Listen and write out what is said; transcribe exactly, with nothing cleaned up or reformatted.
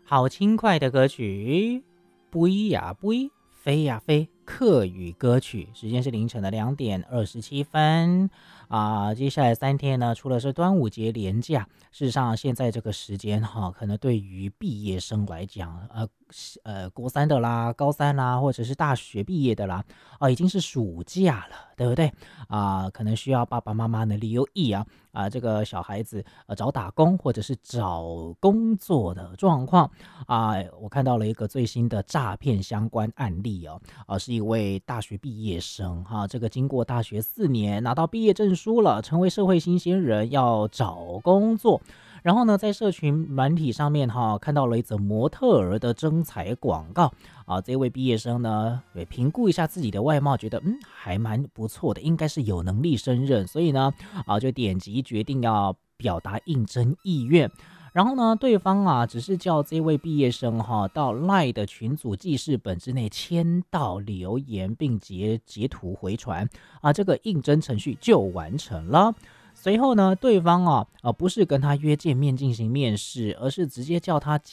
好轻快的歌曲，飞呀飞，飞呀飞，客语歌曲。时间是凌晨的两点二十七分啊、接下来三天呢，除了是端午节连假，事实上现在这个时间哈，可能对于毕业生来讲，呃呃，国三的啦、高三啦，或者是大学毕业的啦，啊、已经是暑假了，对不对？啊、可能需要爸爸妈妈呢留意啊啊、这个小孩子呃找打工或者是找工作的状况。啊，我看到了一个最新的诈骗相关案例哦，啊，是一位大学毕业生哈、这个经过大学四年拿到毕业证书了，成为社会新鲜人，要找工作。然后呢，在社群软体上面哈、看到了一则模特儿的征才广告啊，这位毕业生呢，也评估一下自己的外貌，觉得嗯还蛮不错的，应该是有能力胜任，所以呢，啊就点击决定要表达应征意愿。然后呢，对方啊，只是叫这位毕业生哈到 Line 的群组记事本之内签到留言，并截截图回传啊，这个应征程序就完成了。随后呢，对方啊，呃，不是跟他约见面进行面试，而是直接叫他